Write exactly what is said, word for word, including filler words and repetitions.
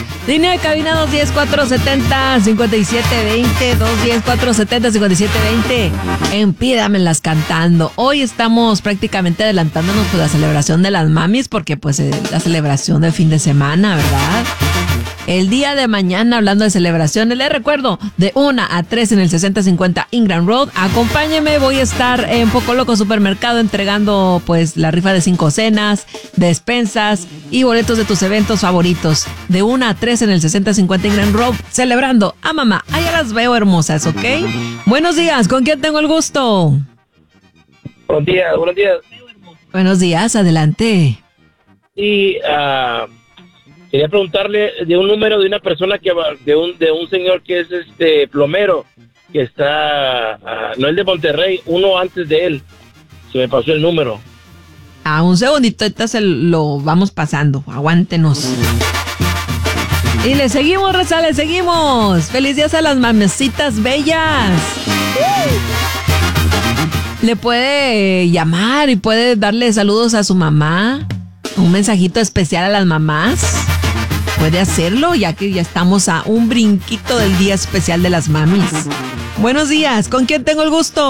Línea de cabina dos uno cero, cuatro siete cero, cinco siete dos cero, dos uno cero, cuatro siete cero, cinco siete dos cero. Empídamelas cantando. Hoy estamos prácticamente adelantándonos por la celebración de las mamis, porque pues es la celebración del fin de semana, ¿verdad? El día de mañana, hablando de celebraciones, les recuerdo, de una a tres en el sesenta cincuenta Ingram Road. Acompáñeme, voy a estar en Poco Loco Supermercado entregando pues la rifa de cinco cenas, despensas y boletos de tus eventos favoritos. De una a tres en el sesenta cincuenta Ingram Road, celebrando a mamá. Allá las veo hermosas, ¿ok? Buenos días, ¿con quién tengo el gusto? Buenos días, buenos días. Buenos días, adelante. Y uh, quería preguntarle de un número de una persona que va, de un de un señor que es este plomero, que está, uh, no es de Monterrey, uno antes de él. Se me pasó el número. Ah, un segundito, ahorita se lo vamos pasando. Aguántenos. Y le seguimos, Rosa, le seguimos. Feliz día a las mamecitas bellas. Le puede llamar y puede darle saludos a su mamá. Un mensajito especial a las mamás. Puede hacerlo, ya que ya estamos a un brinquito del día especial de las mamis. Buenos días, ¿con quién tengo el gusto?